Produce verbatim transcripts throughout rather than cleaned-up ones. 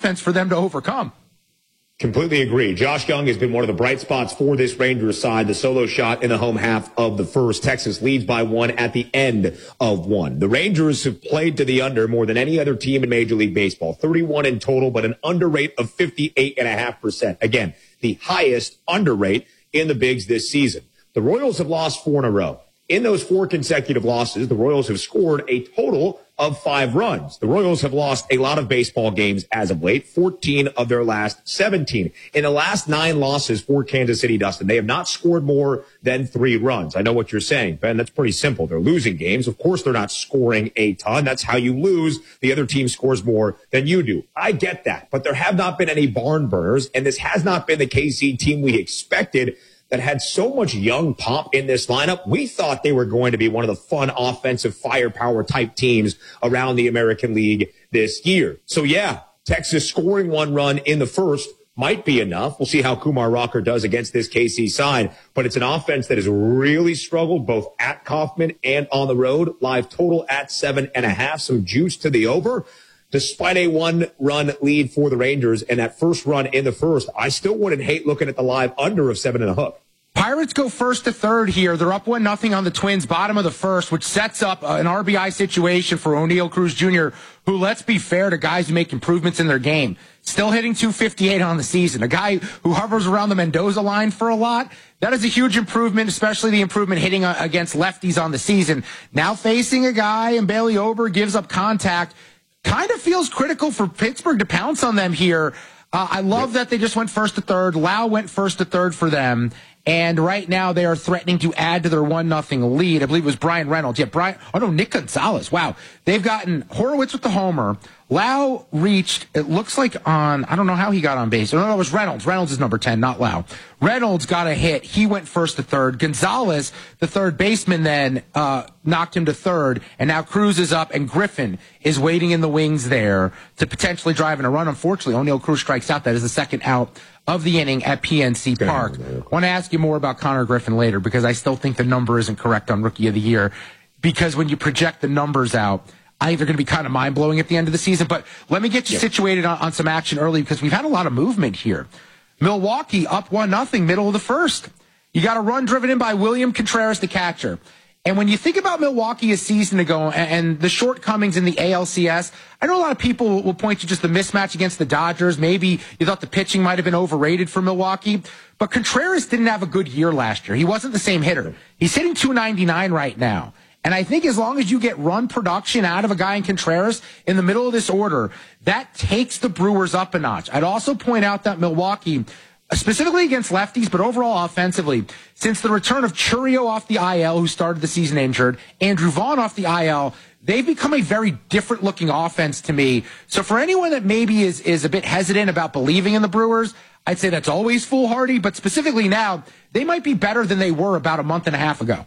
offense for them to overcome. Completely agree. Josh Young has been one of the bright spots for this Rangers side. The solo shot in the home half of the first. Texas leads by one at the end of one. The Rangers have played to the under more than any other team in Major League Baseball. thirty-one in total, but an under rate of fifty-eight point five percent. Again, the highest under rate in the Bigs this season. The Royals have lost four in a row. In those four consecutive losses, the Royals have scored a total of five runs. The Royals have lost a lot of baseball games as of late, fourteen of their last seventeen. In the last nine losses for Kansas City, Dustin, they have not scored more than three runs. I know what you're saying, Ben. That's pretty simple. They're losing games. Of course, they're not scoring a ton. That's how you lose. The other team scores more than you do. I get that, but there have not been any barn burners, and this has not been the K C team we expected that had so much young pop in this lineup. We thought they were going to be one of the fun offensive firepower type teams around the American League this year. So yeah, Texas scoring one run in the first might be enough. We'll see how Kumar Rocker does against this K C side, but it's an offense that has really struggled both at Kauffman and on the road. Live total at seven and a half, some juice to the over. Despite a one-run lead for the Rangers and that first run in the first, I still wouldn't hate looking at the live under of seven and a hook. Pirates go first to third here. They're up one nothing on the Twins, bottom of the first, which sets up an R B I situation for O'Neill Cruz Junior, who, let's be fair to guys who make improvements in their game, still hitting two fifty-eight on the season. A guy who hovers around the Mendoza line for a lot. That is a huge improvement, especially the improvement hitting against lefties on the season. Now facing a guy, and Bailey Ober gives up contact. Kind of feels critical for Pittsburgh to pounce on them here. Uh, I love that they just went first to third. Lau went first to third for them. And right now they are threatening to add to their one nothing lead. I believe it was Brian Reynolds. Yeah, Brian. Oh, no, Nick Gonzalez. Wow. They've gotten Horowitz with the homer. Lau reached, it looks like on, I don't know how he got on base. No, no, it was Reynolds. Reynolds is number ten, not Lau. Reynolds got a hit. He went first to third. Gonzalez, the third baseman, then uh, knocked him to third. And now Cruz is up, and Griffin is waiting in the wings there to potentially drive in a run. Unfortunately, O'Neill Cruz strikes out. That is the second out of the inning at P N C Park. I want to ask you more about Connor Griffin later, because I still think the number isn't correct on Rookie of the Year. Because when you project the numbers out, I think they're going to be kind of mind-blowing at the end of the season. But let me get you yeah. situated on, on some action early, because we've had a lot of movement here. Milwaukee up one nothing, middle of the first. You got a run driven in by William Contreras, the catcher. And when you think about Milwaukee a season ago and, and the shortcomings in the A L C S, I know a lot of people will point to just the mismatch against the Dodgers. Maybe you thought the pitching might have been overrated for Milwaukee. But Contreras didn't have a good year last year. He wasn't the same hitter. He's hitting two ninety-nine right now. And I think as long as you get run production out of a guy in Contreras in the middle of this order, that takes the Brewers up a notch. I'd also point out that Milwaukee, specifically against lefties, but overall offensively, since the return of Churio off the I L, who started the season injured, Andrew Vaughn off the I L, they've become a very different-looking offense to me. So for anyone that maybe is, is a bit hesitant about believing in the Brewers, I'd say that's always foolhardy, but specifically now, they might be better than they were about a month and a half ago.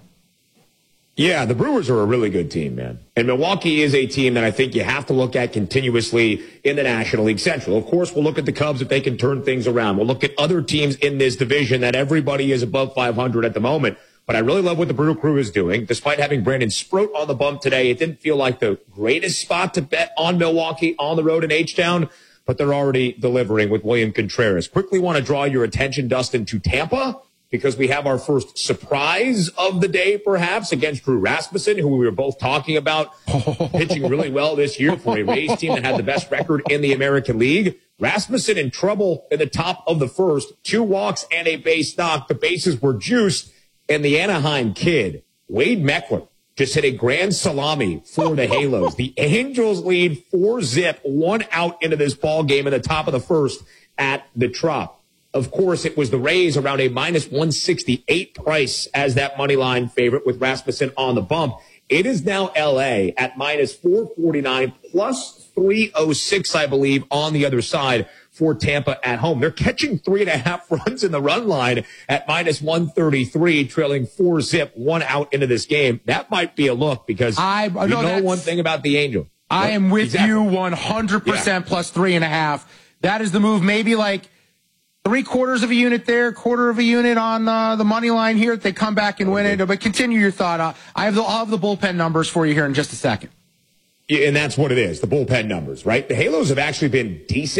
Yeah, the Brewers are a really good team, man. And Milwaukee is a team that I think you have to look at continuously in the National League Central. Of course, we'll look at the Cubs if they can turn things around. We'll look at other teams in this division that everybody is above five hundred at the moment. But I really love what the Brew Crew is doing. Despite having Brandon Sproat on the bump today, it didn't feel like the greatest spot to bet on Milwaukee on the road in H-Town, but they're already delivering with William Contreras. Quickly want to draw your attention, Dustin, to Tampa, because we have our first surprise of the day, perhaps, against Drew Rasmussen, who we were both talking about, pitching really well this year for a Rays team that had the best record in the American League. Rasmussen in trouble in the top of the first, two walks and a base knock. The bases were juiced, and the Anaheim kid, Wade Meckler, just hit a grand salami for the Halos. The Angels lead four zip, one out into this ball game in the top of the first at the Trop. Of course, it was the Rays around a minus one sixty-eight price as that money line favorite with Rasmussen on the bump. It is now L A at minus four forty-nine plus three oh six, I believe, on the other side for Tampa at home. They're catching three and a half runs in the run line at minus one thirty-three, trailing four zip, one out into this game. That might be a look because I you know, know one thing about the Angel. I What? am with Exactly. you one hundred percent yeah. plus three and a half. That is the move. Maybe like three quarters of a unit there, quarter of a unit on uh, the money line here. They come back and win it. But continue your thought. Uh, I have the, I'll have the bullpen numbers for you here in just a second. Yeah, and that's what it is, the bullpen numbers, right? The Halos have actually been decent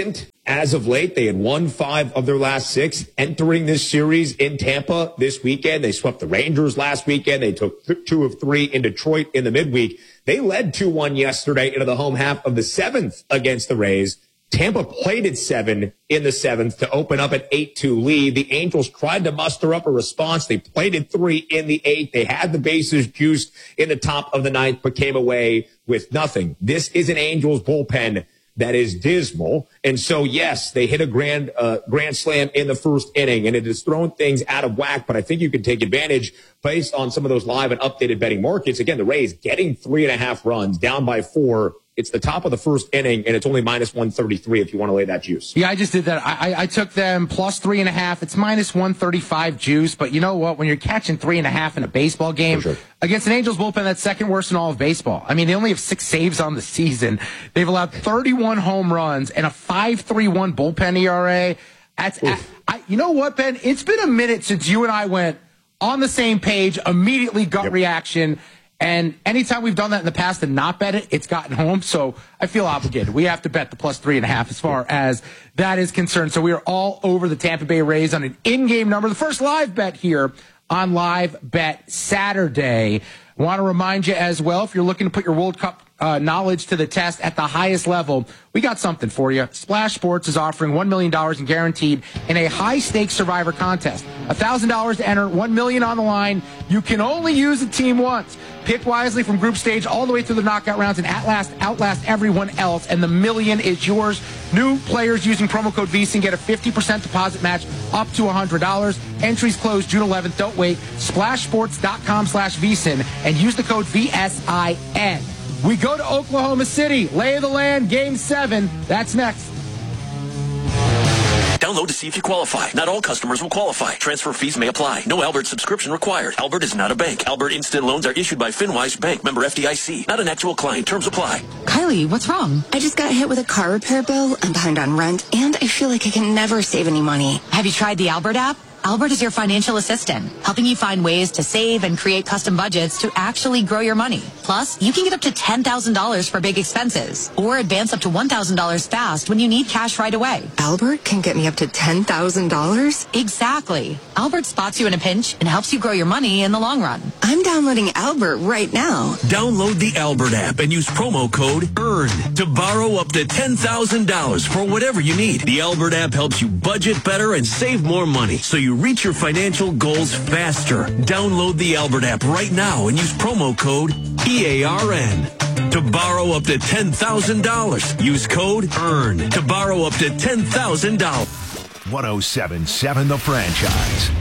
as of late. They had won five of their last six entering this series in Tampa this weekend. They swept the Rangers last weekend. They took th- two of three in Detroit in the midweek. They led two one yesterday into the home half of the seventh against the Rays. Tampa played at seven in the seventh to open up an eight two lead. The Angels tried to muster up a response. They played at three in the eighth. They had the bases juiced in the top of the ninth, but came away with nothing. This is an Angels bullpen that is dismal. And so, yes, they hit a grand, uh, grand slam in the first inning, and it has thrown things out of whack, but I think you can take advantage based on some of those live and updated betting markets. Again, the Rays getting three and a half runs, down by four. It's the top of the first inning, and it's only minus one thirty-three if you want to lay that juice. Yeah, I just did that. I, I, I took them plus three and a half. It's minus one thirty-five juice. But you know what? When you're catching three and a half in a baseball game sure. against an Angels bullpen that's second worst in all of baseball. I mean, they only have six saves on the season. They've allowed thirty-one home runs and a five point three one bullpen E R A. That's, I, I, you know what, Ben? It's been a minute since you and I went on the same page, immediately gut yep. reaction. And anytime we've done that in the past and not bet it, it's gotten home. So I feel obligated. We have to bet the plus three and a half as far as that is concerned. So we are all over the Tampa Bay Rays on an in-game number. The first live bet here on Live Bet Saturday. I want to remind you as well, if you're looking to put your World Cup uh, knowledge to the test at the highest level, we got something for you. Splash Sports is offering one million dollars in guaranteed in a high-stakes Survivor contest. one thousand dollars to enter, one million dollars on the line. You can only use a team once. Pick wisely from group stage all the way through the knockout rounds and at last outlast everyone else, and the million is yours. New players using promo code V S I N get a fifty percent deposit match up to one hundred dollars. Entries close June eleventh. Don't wait. Splashsports.com slash V S I N and use the code V S I N. We go to Oklahoma City. Lay of the land, game seven. That's next. Download to see if you qualify. Not all customers will qualify. Transfer fees may apply. No Albert subscription required. Albert is not a bank. Albert Instant Loans are issued by FinWise Bank, member F D I C. Not an actual client. Terms apply. Kylie, what's wrong? I just got hit with a car repair bill. I'm behind on rent, and I feel like I can never save any money. Have you tried the Albert app? Albert is your financial assistant, helping you find ways to save and create custom budgets to actually grow your money. Plus, you can get up to ten thousand dollars for big expenses or advance up to one thousand dollars fast when you need cash right away. Albert can get me up to ten thousand dollars? Exactly. Albert spots you in a pinch and helps you grow your money in the long run. I'm downloading Albert right now. Download the Albert app and use promo code EARN to borrow up to ten thousand dollars for whatever you need. The Albert app helps you budget better and save more money so you reach your financial goals faster. Download the Albert app right now and use promo code E A R N to borrow up to ten thousand dollars. Use code EARN to borrow up to ten thousand dollars. one oh seven point seven The Franchise.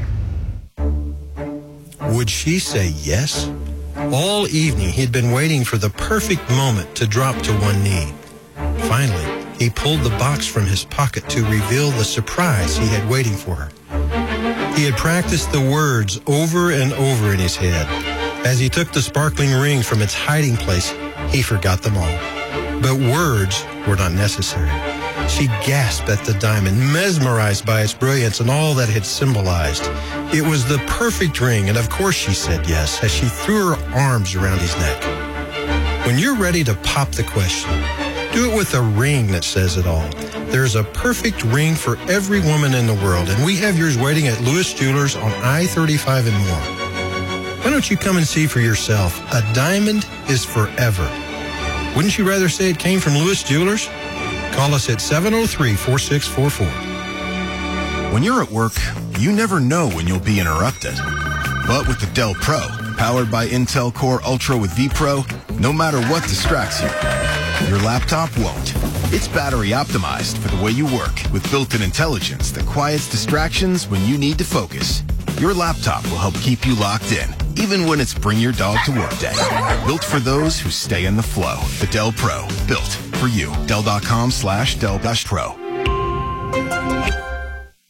Would she say yes? All evening, he'd been waiting for the perfect moment to drop to one knee. Finally, he pulled the box from his pocket to reveal the surprise he had waiting for her. He had practiced the words over and over in his head. As he took the sparkling ring from its hiding place, he forgot them all. But words were not necessary. She gasped at the diamond, mesmerized by its brilliance and all that it had symbolized. It was the perfect ring, and of course she said yes, as she threw her arms around his neck. When you're ready to pop the question, do it with a ring that says it all. There's a perfect ring for every woman in the world, and we have yours waiting at Lewis Jewelers on I thirty-five and more. Why don't you come and see for yourself? A diamond is forever. Wouldn't you rather say it came from Lewis Jewelers? Call us at seven oh three, four six four four. When you're at work, you never know when you'll be interrupted. But with the Dell Pro, powered by Intel Core Ultra with vPro, no matter what distracts you, your laptop won't. It's battery optimized for the way you work with built-in intelligence that quiets distractions when you need to focus. Your laptop will help keep you locked in, even when it's bring your dog to work day. Built for those who stay in the flow. The Dell Pro, built for you. Dell.com slash Dell Pro.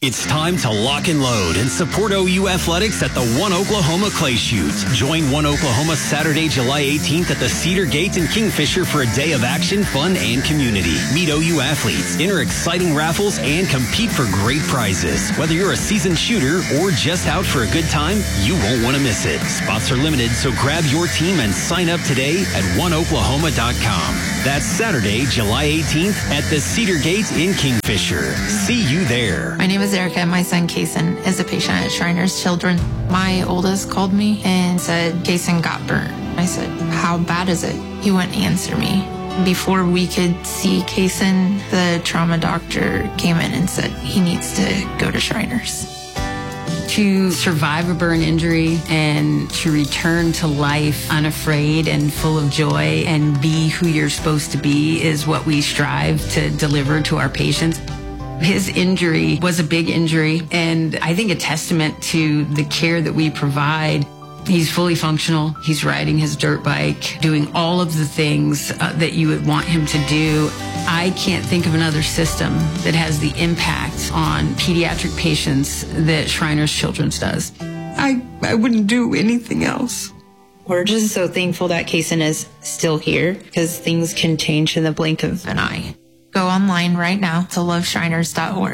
It's time to lock and load and support O U Athletics at the One Oklahoma Clay Shoot. Join One Oklahoma Saturday, July eighteenth at the Cedar Gate in Kingfisher for a day of action, fun, and community. Meet O U athletes, enter exciting raffles, and compete for great prizes. Whether you're a seasoned shooter or just out for a good time, you won't want to miss it. Spots are limited, so grab your team and sign up today at one oklahoma dot com. That's Saturday, July eighteenth at the Cedar Gate in Kingfisher. See you there. My name is Erica. My son, Kason, is a patient at Shriners Children. My oldest called me and said, Kason got burnt. I said, how bad is it? He wouldn't answer me. Before we could see Kason, the trauma doctor came in and said he needs to go to Shriners. To survive a burn injury and to return to life unafraid and full of joy and be who you're supposed to be is what we strive to deliver to our patients. His injury was a big injury, and I think a testament to the care that we provide. He's fully functional. He's riding his dirt bike, doing all of the things uh, that you would want him to do. I can't think of another system that has the impact on pediatric patients that Shriners Children's does. I, I wouldn't do anything else. We're just so thankful that Kason is still here because things can change in the blink of an eye. Go online right now to love shriners dot org.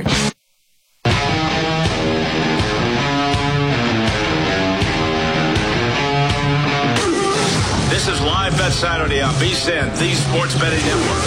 This is Live Bet Saturday on V S I N, the Sports Betting Network.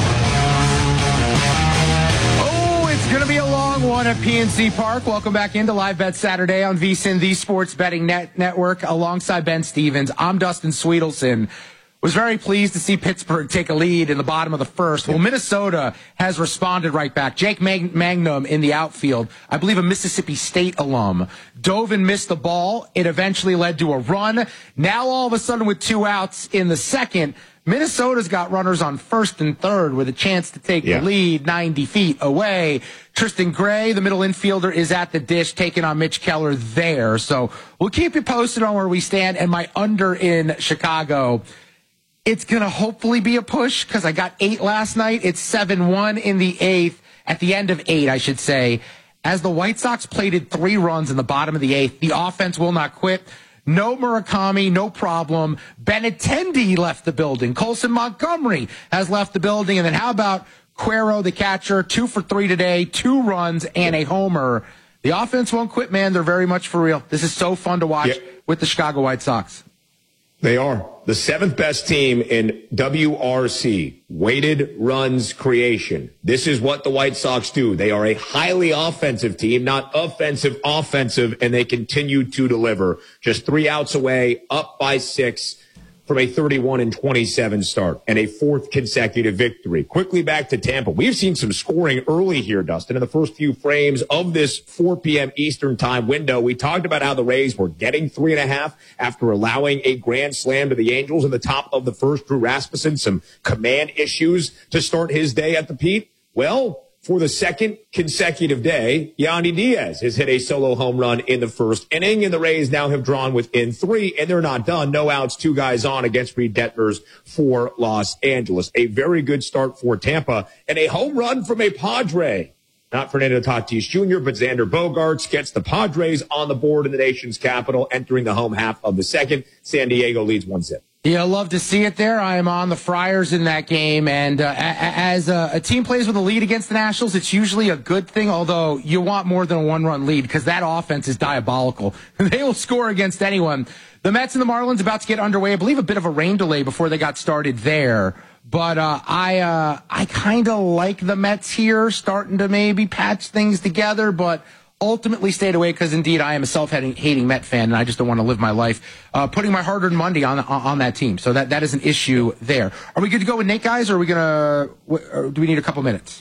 Oh, it's going to be a long one at P N C Park. Welcome back into Live Bet Saturday on V S I N, the Sports Betting Net Network, alongside Ben Stevens. I'm Dustin Sweetelson. Was very pleased to see Pittsburgh take a lead in the bottom of the first. Well, Minnesota has responded right back. Jake Mag- Magnum in the outfield, I believe a Mississippi State alum, dove and missed the ball. It eventually led to a run. Now all of a sudden with two outs in the second, Minnesota's got runners on first and third with a chance to take yeah. the lead ninety feet away. Tristan Gray, the middle infielder, is at the dish taking on Mitch Keller there. So we'll keep you posted on where we stand. And my under in Chicago, it's going to hopefully be a push because I got eight last night. It's seven one in the eighth, at the end of eight, I should say. As the White Sox plated three runs in the bottom of the eighth, the offense will not quit. No Murakami, no problem. Benintendi left the building. Colson Montgomery has left the building. And then how about Cuero, the catcher, two for three today, two runs and a homer. The offense won't quit, man. They're very much for real. This is so fun to watch yep. with the Chicago White Sox. They are the seventh best team in W R C, weighted runs creation. This is what the White Sox do. They are a highly offensive team, not offensive offensive, and they continue to deliver. Just three outs away, up by six from a thirty-one and twenty-seven start and a fourth consecutive victory. Quickly back to Tampa. We've seen some scoring early here, Dustin, in the first few frames of this four p.m. Eastern time window. We talked about how the Rays were getting three and a half after allowing a grand slam to the Angels in the top of the first. Drew Rasmussen, some command issues to start his day at the Pete. Well, for the second consecutive day, Yandy Diaz has hit a solo home run in the first inning, and the Rays now have drawn within three, and they're not done. No outs, two guys on against Reed Detmers for Los Angeles. A very good start for Tampa, and a home run from a Padre. Not Fernando Tatis Junior, but Xander Bogaerts gets the Padres on the board in the nation's capital, entering the home half of the second. San Diego leads one zip. Yeah, love to see it there. I am on the Friars in that game, and uh, as a, a team plays with a lead against the Nationals, it's usually a good thing, although you want more than a one-run lead because that offense is diabolical. They will score against anyone. The Mets and the Marlins about to get underway. I believe a bit of a rain delay before they got started there. But uh, I uh, I kind of like the Mets here, starting to maybe patch things together, but ultimately stayed away because, indeed, I am a self-hating Met fan, and I just don't want to live my life uh, putting my hard-earned money on on that team. So that, that is an issue there. Are we good to go with Nate, guys, or are we going to – do we need a couple minutes?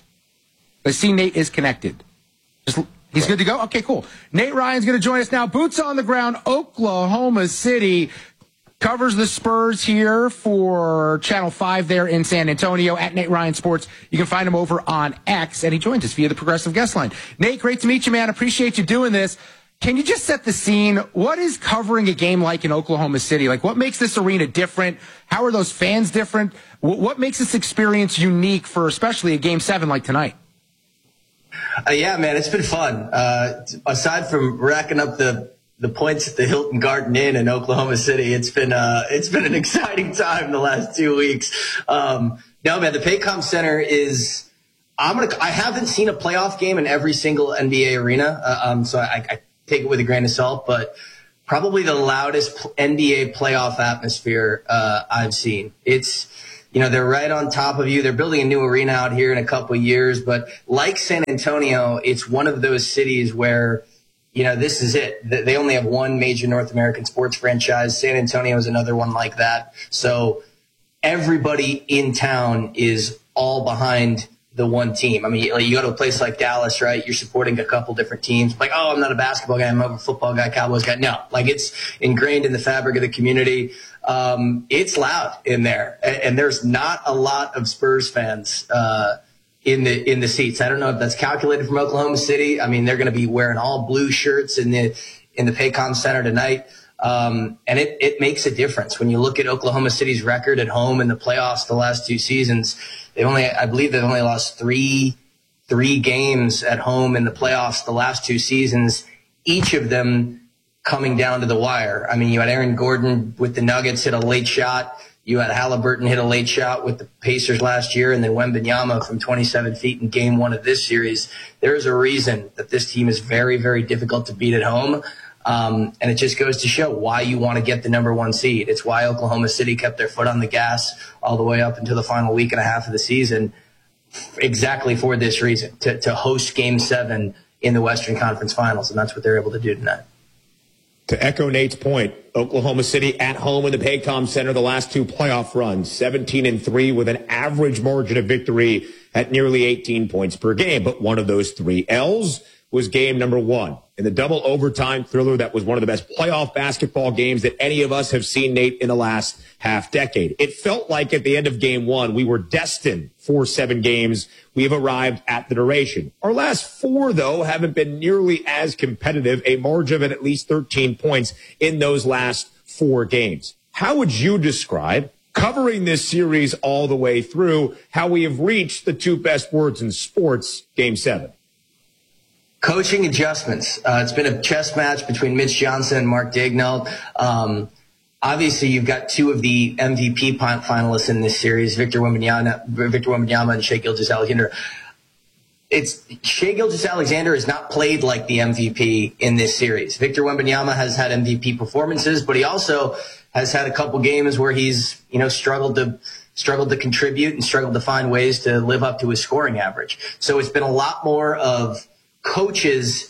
I see Nate is connected. Just, he's good to go? Okay, cool. Nate Ryan's going to join us now. Boots on the ground, Oklahoma City. Covers the Spurs here for Channel five there in San Antonio at Nate Ryan Sports. You can find him over on X, and he joins us via the Progressive Guest Line. Nate, great to meet you, man. Appreciate you doing this. Can you just set the scene? What is covering a game like in Oklahoma City? Like, what makes this arena different? How are those fans different? What makes this experience unique for especially a Game seven like tonight? Uh, yeah, man, it's been fun. Uh, aside from racking up the the points at the Hilton Garden Inn in Oklahoma City, it's been uh, it's been an exciting time the last two weeks. Um, no, man, the Paycom Center is. I'm gonna. I haven't seen a playoff game in every single N B A arena, uh, um, so I, I take it with a grain of salt. But probably the loudest N B A playoff atmosphere uh, I've seen. It's. You know, they're right on top of you. They're building a new arena out here in a couple of years. But like San Antonio, it's one of those cities where, you know, this is it. They only have one major North American sports franchise. San Antonio is another one like that. So everybody in town is all behind the one team. I mean, you go to a place like Dallas, right? You're supporting a couple different teams. Like, oh, I'm not a basketball guy. I'm a football guy, Cowboys guy. No, like it's ingrained in the fabric of the community. Um, it's loud in there, and, and there's not a lot of Spurs fans uh, in the in the seats. I don't know if that's calculated from Oklahoma City. I mean, they're going to be wearing all blue shirts in the in the Paycom Center tonight, um, and it it makes a difference when you look at Oklahoma City's record at home in the playoffs the last two seasons. They only, I believe, they've only lost three three games at home in the playoffs the last two seasons. Each of them coming down to the wire. I mean, you had Aaron Gordon with the Nuggets hit a late shot. You had Halliburton hit a late shot with the Pacers last year, and then Wembanyama from twenty-seven feet in game one of this series. There's a reason that this team is very, very difficult to beat at home. Um, and it just goes to show why you want to get the number one seed. It's why Oklahoma City kept their foot on the gas all the way up until the final week and a half of the season, exactly for this reason, to, to host game seven in the Western Conference Finals. And that's what they're able to do tonight. To echo Nate's point, Oklahoma City at home in the Paycom Center, the last two playoff runs, seventeen and three with an average margin of victory at nearly eighteen points per game. But one of those three L's was game number one in the double overtime thriller. That was one of the best playoff basketball games that any of us have seen, Nate, in the last half decade. It felt like at the end of game one, we were destined for seven games. We have arrived at the duration. Our last four, though, haven't been nearly as competitive, a margin of at least thirteen points in those last four games. How would you describe covering this series all the way through, how we have reached the two best words in sports, game seven? Coaching adjustments. Uh, it's been a chess match between Mitch Johnson and Mark Daigneault. Um, obviously, you've got two of the M V P finalists in this series, Victor Wembanyama, Victor Wembanyama and Shai Gilgeous-Alexander. It's Shai Gilgeous-Alexander has not played like the M V P in this series. Victor Wembanyama has had M V P performances, but he also has had a couple games where he's, you know, struggled to struggled to contribute and struggled to find ways to live up to his scoring average. So it's been a lot more of coaches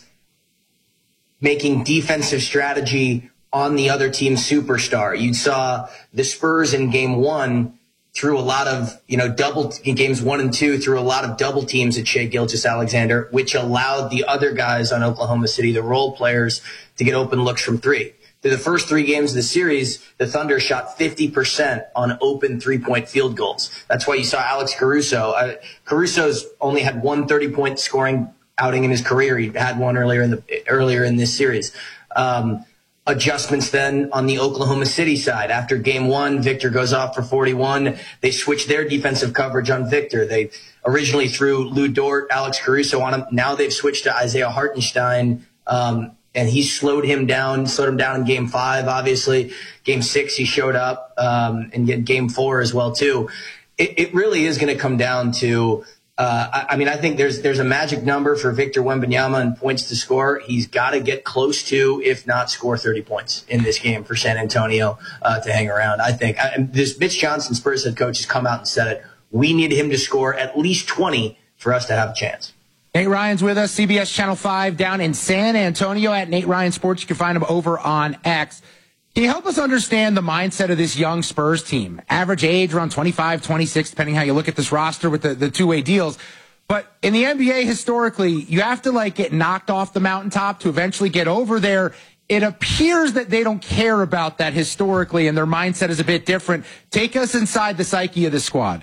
making defensive strategy on the other team's superstar. You saw the Spurs in game one through a lot of, you know, double in games one and two through a lot of double teams at Shai Gilgeous-Alexander, which allowed the other guys on Oklahoma City, the role players, to get open looks from three. Through the first three games of the series, the Thunder shot fifty percent on open three-point field goals. That's why you saw Alex Caruso. Uh, Caruso's only had one thirty-point scoring outing in his career. He had one earlier in the earlier in this series. Um, adjustments then on the Oklahoma City side. After game one, Victor goes off for forty-one. They switch their defensive coverage on Victor. They originally threw Lou Dort, Alex Caruso on him. Now they've switched to Isaiah Hartenstein, um, and he slowed him down, slowed him down in game five, obviously. Game six, he showed up, um, and game four as well, too. It, it really is going to come down to Uh, I, I mean, I think there's there's a magic number for Victor Wembanyama in points to score. He's got to get close to, if not score thirty points in this game for San Antonio uh, to hang around. I think I, this Mitch Johnson, Spurs head coach, has come out and said it. We need him to score at least twenty for us to have a chance. Nate Ryan's with us, C B S Channel five down in San Antonio at Nate Ryan Sports. You can find him over on X. Can you help us understand the mindset of this young Spurs team? Average age around twenty-five, twenty-six, depending how you look at this roster with the, the two-way deals. But in the N B A, historically, you have to like get knocked off the mountaintop to eventually get over there. It appears that they don't care about that historically, and their mindset is a bit different. Take us inside the psyche of the squad.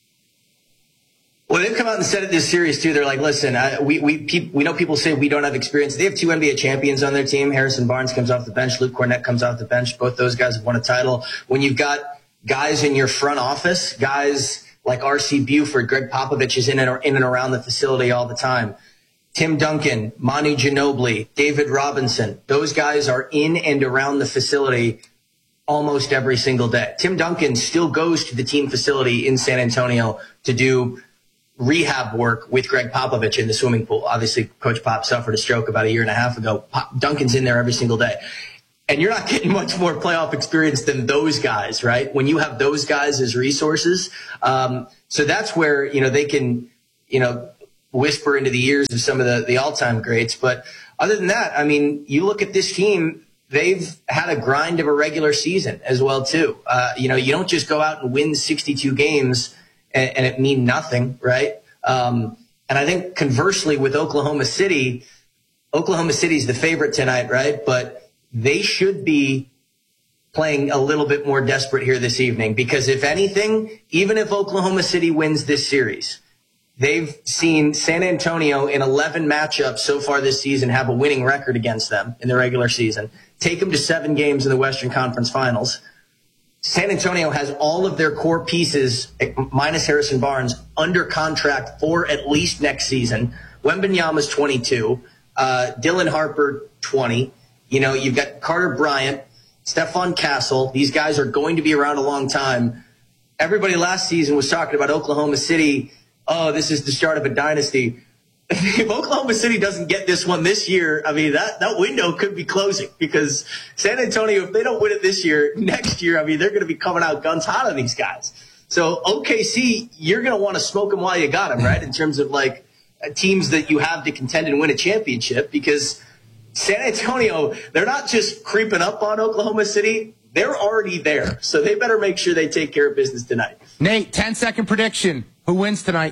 Well, they've come out and said it this series, too. They're like, listen, I, we we pe- we know people say we don't have experience. They have two N B A champions on their team. Harrison Barnes comes off the bench. Luke Cornett comes off the bench. Both those guys have won a title. When you've got guys in your front office, guys like R C Buford, Greg Popovich is in and, in and around the facility all the time. Tim Duncan, Manu Ginobili, David Robinson, those guys are in and around the facility almost every single day. Tim Duncan still goes to the team facility in San Antonio to do rehab work with Greg Popovich in the swimming pool. Obviously, Coach Pop suffered a stroke about a year and a half ago. Pop, Duncan's in there every single day. And you're not getting much more playoff experience than those guys, right? When you have those guys as resources. Um, so that's where, you know, they can, you know, whisper into the ears of some of the, the all-time greats. But other than that, I mean, you look at this team, they've had a grind of a regular season as well, too. Uh, you know, you don't just go out and win sixty-two games and, and it mean nothing, right? Um, and I think conversely with Oklahoma City, Oklahoma City's the favorite tonight, right? But they should be playing a little bit more desperate here this evening, because if anything, even if Oklahoma City wins this series, they've seen San Antonio in eleven matchups so far this season have a winning record against them in the regular season. Take them to seven games in the Western Conference Finals. San Antonio has all of their core pieces, minus Harrison Barnes, under contract for at least next season. Wembanyama's twenty-two, uh, Dylan Harper, twenty. You know, you've got Carter Bryant, Stephon Castle. These guys are going to be around a long time. Everybody last season was talking about Oklahoma City. Oh, this is the start of a dynasty. If Oklahoma City doesn't get this one this year, I mean, that, that window could be closing, because San Antonio, if they don't win it this year, next year, I mean, they're going to be coming out guns hot on these guys. So O K C, you're going to want to smoke them while you got them, right? In terms of like teams that you have to contend and win a championship, because San Antonio, they're not just creeping up on Oklahoma City. They're already there. So they better make sure they take care of business tonight. Nate, ten second prediction. Who wins tonight?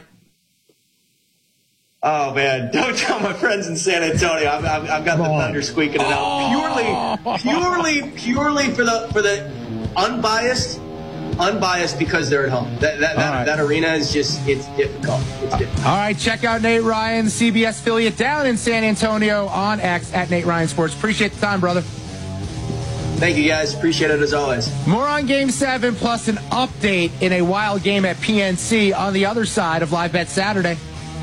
Oh, man, don't tell my friends in San Antonio. I've, I've, I've got the Thunder squeaking it out. Purely, purely, purely for the for the unbiased, unbiased because they're at home. That that, that, right. that arena is just, it's difficult. It's difficult. All right, check out Nate Ryan, the C B S affiliate down in San Antonio on X at Nate Ryan Sports. Appreciate the time, brother. Thank you, guys. Appreciate it as always. More on Game seven, plus an update in a wild game at P N C on the other side of Live Bet Saturday.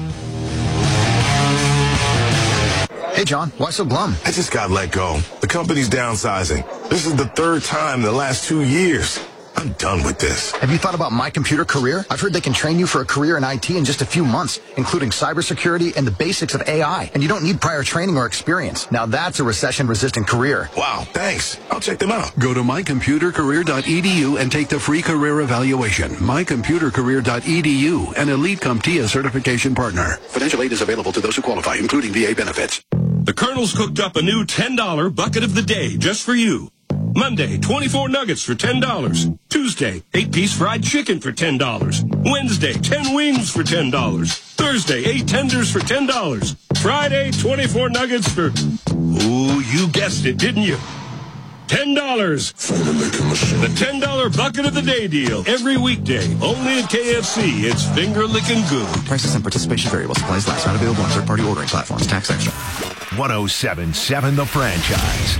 Hey, John, why so glum? I just got let go. The company's downsizing. This is the third time in the last two years. I'm done with this. Have you thought about My Computer Career? I've heard they can train you for a career in I T in just a few months, including cybersecurity and the basics of A I. And you don't need prior training or experience. Now that's a recession-resistant career. Wow, thanks. I'll check them out. Go to my computer career dot e d u and take the free career evaluation. my computer career dot e d u, an Elite CompTIA certification partner. Financial aid is available to those who qualify, including V A benefits. The Colonel's cooked up a new ten dollar bucket of the day just for you. Monday, twenty-four nuggets for ten dollars. Tuesday, eight-piece fried chicken for ten dollars. Wednesday, ten wings for ten dollars. Thursday, eight tenders for ten dollars. Friday, twenty-four nuggets for... Ooh, you guessed it, didn't you? ten dollars. The ten dollar bucket of the day deal. Every weekday, only at K F C. It's finger-licking good. Prices and participation variable. Supplies last. Not available on third-party ordering platforms. Tax extra. one oh seven point seven The Franchise.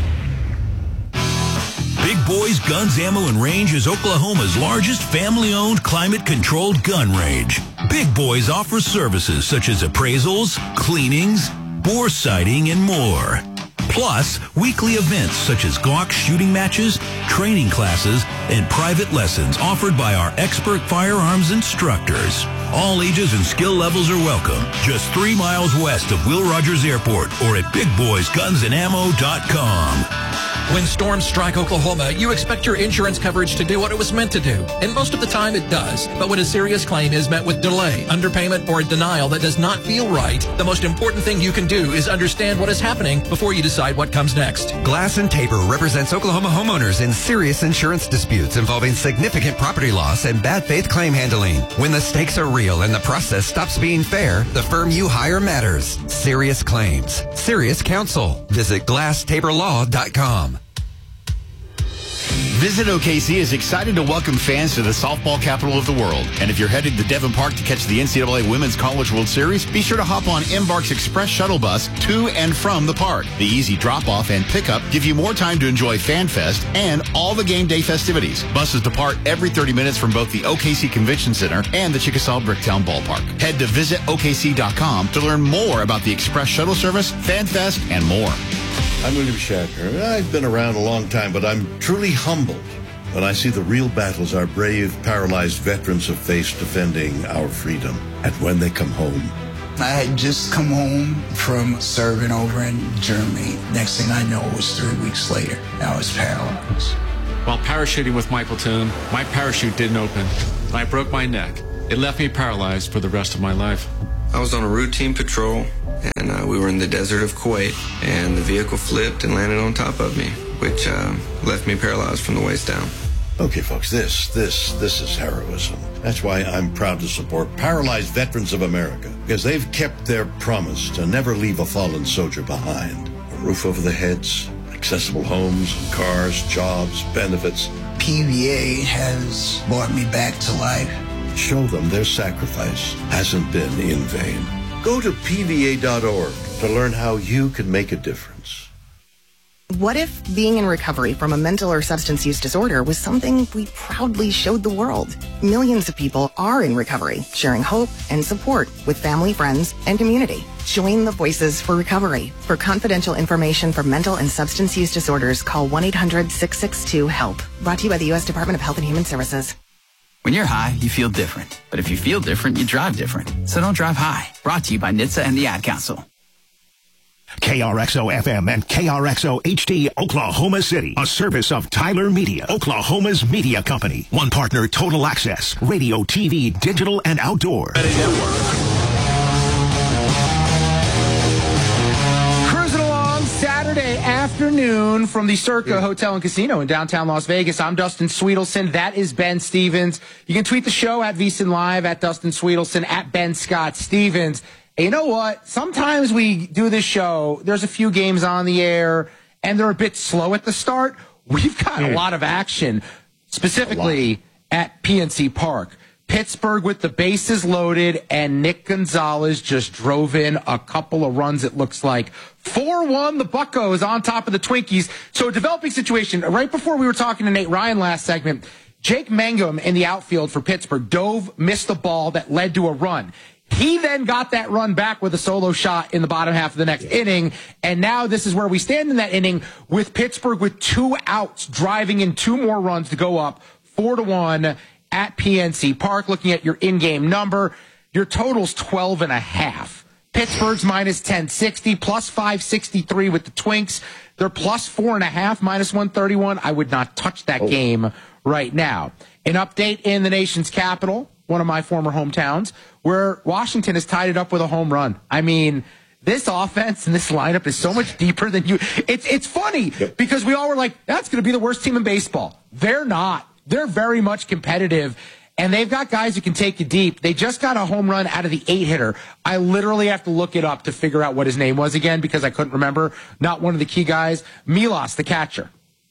Big Boys Guns, Ammo, and Range is Oklahoma's largest family-owned, climate-controlled gun range. Big Boys offers services such as appraisals, cleanings, bore sighting, and more. Plus, weekly events such as Glock shooting matches, training classes, and private lessons offered by our expert firearms instructors. All ages and skill levels are welcome. Just three miles west of Will Rogers Airport or at big boys guns and ammo dot com. When storms strike Oklahoma, you expect your insurance coverage to do what it was meant to do. And most of the time it does. But when a serious claim is met with delay, underpayment, or a denial that does not feel right, the most important thing you can do is understand what is happening before you decide what comes next. Glass and Tabor represents Oklahoma homeowners in serious insurance disputes involving significant property loss and bad faith claim handling. When the stakes are real and the process stops being fair, the firm you hire matters. Serious claims. Serious counsel. Visit glass tabor law dot com. Visit O K C is excited to welcome fans to the softball capital of the world. And if you're headed to Devon Park to catch the N C double A Women's College World Series, be sure to hop on Embark's Express shuttle bus to and from the park. The easy drop-off and pickup give you more time to enjoy Fan Fest and all the game day festivities. Buses depart every thirty minutes from both the O K C Convention Center and the Chickasaw Bricktown Ballpark. Head to visit O K C dot com to learn more about the Express shuttle service, Fan Fest, and more. I'm William Shatner. I've been around a long time, but I'm truly humbled when I see the real battles our brave, paralyzed veterans have faced defending our freedom. And when they come home. I had just come home from serving over in Germany. Next thing I know, it was three weeks later. I was paralyzed. While parachuting with Michael Toon, my parachute didn't open. I broke my neck. It left me paralyzed for the rest of my life. I was on a routine patrol, and uh, we were in the desert of Kuwait, and the vehicle flipped and landed on top of me, which uh, left me paralyzed from the waist down. Okay, folks, this, this, this is heroism. That's why I'm proud to support Paralyzed Veterans of America, because they've kept their promise to never leave a fallen soldier behind. A roof over their heads, accessible homes, cars, jobs, benefits. P V A has brought me back to life. Show them their sacrifice hasn't been in vain. Go to P V A dot org to learn how you can make a difference. What if being in recovery from a mental or substance use disorder was something we proudly showed the world? Millions of people are in recovery, sharing hope and support with family, friends, and community. Join the Voices for Recovery. For confidential information for mental and substance use disorders, call one eight hundred six six two HELP. Brought to you by the U S Department of Health and Human Services. When you're high, you feel different. But if you feel different, you drive different. So don't drive high. Brought to you by N H T S A and the Ad Council. K R X O F M and K R X O H D Oklahoma City, a service of Tyler Media, Oklahoma's media company. One partner, Total Access, radio, T V, digital, and outdoor. Cruising along Saturday afternoon from the Circa Hotel and Casino in downtown Las Vegas. I'm Dustin Sweetelson. That is Ben Stevens. You can tweet the show at VSiN Live, at Dustin Sweetelson, at Ben Scott Stevens. And you know what? Sometimes we do this show, there's a few games on the air, and they're a bit slow at the start. We've got mm. a lot of action, specifically at P N C Park. Pittsburgh with the bases loaded, and Nick Gonzalez just drove in a couple of runs, it looks like. four one, the Buccos on top of the Twinkies. So a developing situation. Right before we were talking to Nate Ryan last segment, Jake Mangum in the outfield for Pittsburgh dove, missed the ball that led to a run. He then got that run back with a solo shot in the bottom half of the next inning, and now this is where we stand in that inning with Pittsburgh with two outs, driving in two more runs to go up four to one at P N C Park. Looking at your in-game number, your total's twelve and a half. Pittsburgh's minus ten sixty, plus five sixty-three with the Twinks. They're plus four and a half, minus one thirty-one. I would not touch that oh. game right now. An update in the nation's capital, one of my former hometowns, where Washington has tied it up with a home run. I mean, this offense and this lineup is so much deeper than you. It's it's funny yep. because we all were like, that's going to be the worst team in baseball. They're not. They're very much competitive, and they've got guys who can take you deep. They just got a home run out of the eight-hitter. I literally have to look it up to figure out what his name was again because I couldn't remember. Not one of the key guys. Milos, the catcher.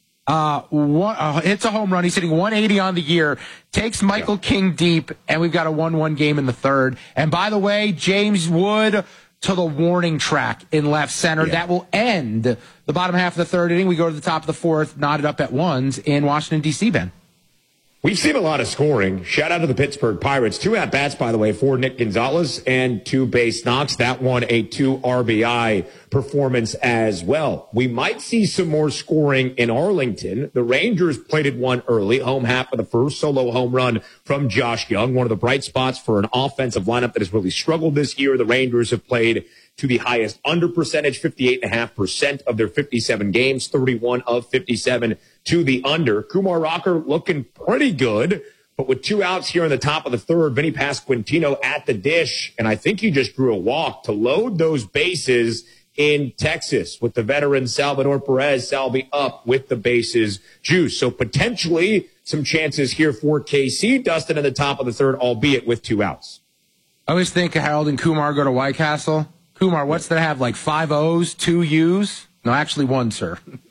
Uh, one, uh, hits a home run. He's hitting one eighty on the year, takes Michael yeah. King deep, and we've got a one one game in the third. And by the way, James Wood to the warning track in left center. Yeah. That will end the bottom half of the third inning. We go to the top of the fourth, knotted up at ones in Washington, D C, Ben. We've seen a lot of scoring. Shout out to the Pittsburgh Pirates. Two at-bats, by the way, for Nick Gonzalez and two base knocks. That one, a two R B I performance as well. We might see some more scoring in Arlington. The Rangers plated one early, home half of the first, solo home run from Josh Young. One of the bright spots for an offensive lineup that has really struggled this year. The Rangers have played to the highest under percentage, fifty-eight point five percent of their fifty-seven games, thirty-one of fifty-seven to the under. Kumar Rocker looking pretty good, but with two outs here in the top of the third, Vinny Pasquantino at the dish, and I think he just drew a walk to load those bases in Texas with the veteran Salvador Perez. Salvi up with the bases juice. So potentially some chances here for K C. Dustin in the top of the third, albeit with two outs. I always think Harold and Kumar go to White Castle. Kumar, what's that have, like five O's, two U's? No, actually one, sir.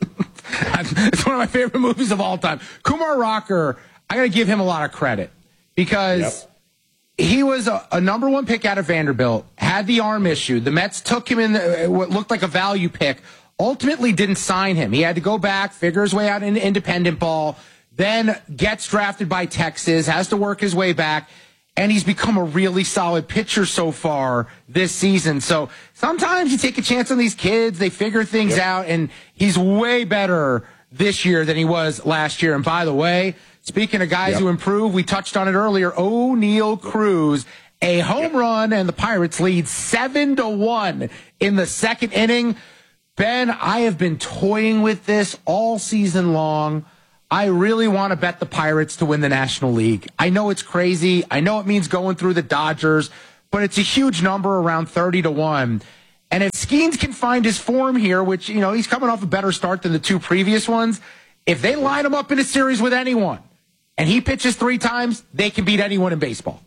It's one of my favorite movies of all time. Kumar Rocker, I got to give him a lot of credit because yep. he was a, a number one pick out of Vanderbilt, had the arm issue. The Mets took him in the, what looked like a value pick, ultimately didn't sign him. He had to go back, figure his way out into independent ball, then gets drafted by Texas, has to work his way back, and he's become a really solid pitcher so far this season. So sometimes you take a chance on these kids, they figure things yep. out, and he's way better this year than he was last year. And by the way, speaking of guys yep. who improve, we touched on it earlier, O'Neal Cruz, a home yep. run, and the Pirates lead seven to one in the second inning. Ben, I have been toying with this all season long. I really want to bet the Pirates to win the National League. I know it's crazy. I know it means going through the Dodgers, but it's a huge number, around thirty to one. And if Skeens can find his form here, which, you know, he's coming off a better start than the two previous ones, if they line him up in a series with anyone and he pitches three times, they can beat anyone in baseball.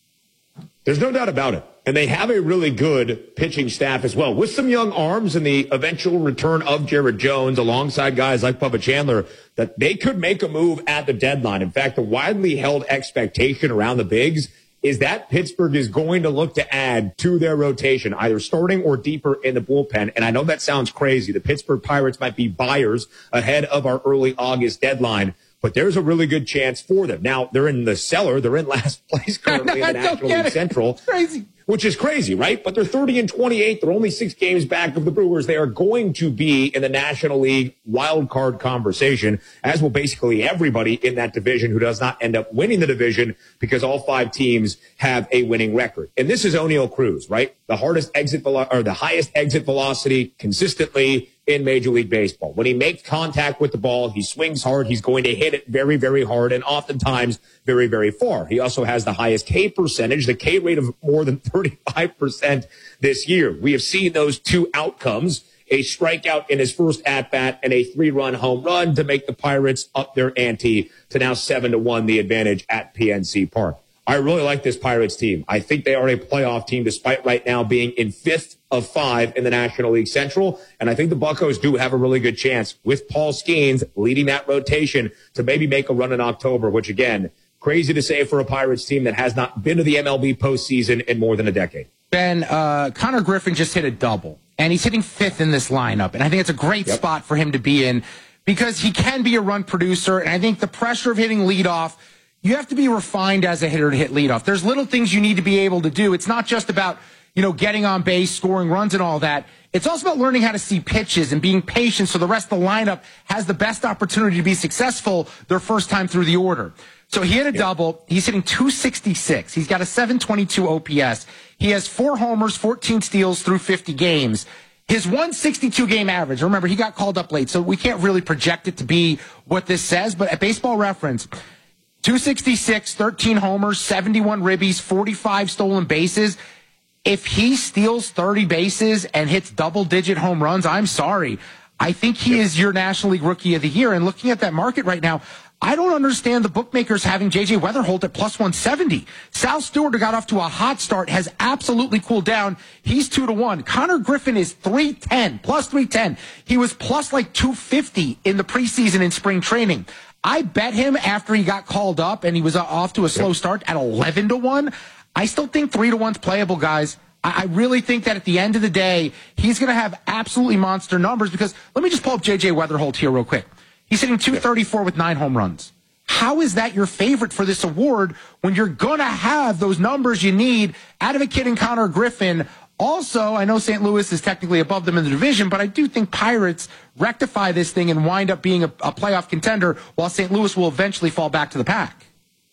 There's no doubt about it. And they have a really good pitching staff as well, with some young arms and the eventual return of Jared Jones alongside guys like Bubba Chandler, that they could make a move at the deadline. In fact, the widely held expectation around the Bigs is that Pittsburgh is going to look to add to their rotation, either starting or deeper in the bullpen. And I know that sounds crazy. The Pittsburgh Pirates might be buyers ahead of our early August deadline, but there's a really good chance for them. Now, they're in the cellar. They're in last place currently in the National League Central. Crazy. Which is crazy, right? But they're thirty and twenty-eight. They're only six games back of the Brewers. They are going to be in the National League wild card conversation, as will basically everybody in that division who does not end up winning the division, because all five teams have a winning record. And this is O'Neal Cruz, right? The hardest exit velo- or the highest exit velocity consistently in Major League Baseball. When he makes contact with the ball, he swings hard. He's going to hit it very, very hard, and oftentimes very, very far. He also has the highest K percentage, the K rate of more than thirty-five percent this year. We have seen those two outcomes, a strikeout in his first at-bat and a three-run home run to make the Pirates up their ante to now seven to one, the advantage at P N C Park. I really like this Pirates team. I think they are a playoff team, despite right now being in fifth of five in the National League Central. And I think the Buccos do have a really good chance with Paul Skeens leading that rotation to maybe make a run in October, which, again, crazy to say for a Pirates team that has not been to the M L B postseason in more than a decade. Ben, uh, Connor Griffin just hit a double, and he's hitting fifth in this lineup. And I think it's a great yep. spot for him to be in, because he can be a run producer. And I think the pressure of hitting leadoff, you have to be refined as a hitter to hit leadoff. There's little things you need to be able to do. It's not just about, you know, getting on base, scoring runs and all that. It's also about learning how to see pitches and being patient so the rest of the lineup has the best opportunity to be successful their first time through the order. So he hit a double. He's hitting two sixty-six. He's got a seven twenty-two O P S. He has four homers, fourteen steals through fifty games. His one sixty-two game average, remember, he got called up late, so we can't really project it to be what this says, but at Baseball Reference, two sixty-six, thirteen homers, seventy-one ribbies, forty-five stolen bases. If he steals thirty bases and hits double-digit home runs, I'm sorry. I think he is your National League Rookie of the Year. And looking at that market right now, I don't understand the bookmakers having J J Weatherholt at plus one seventy. Sal Stewart, who got off to a hot start, has absolutely cooled down. He's two to one. Connor Griffin is three ten, plus three ten. He was plus like two fifty in the preseason in spring training. I bet him after he got called up and he was off to a slow start at eleven to one. I still think three to one's playable, guys. I really think that at the end of the day, he's going to have absolutely monster numbers, because let me just pull up J J Weatherholt here real quick. He's hitting two thirty-four with nine home runs. How is that your favorite for this award when you're going to have those numbers you need out of a kid in Connor Griffin? Also, I know Saint Louis is technically above them in the division, but I do think Pirates rectify this thing and wind up being a, a playoff contender, while Saint Louis will eventually fall back to the pack.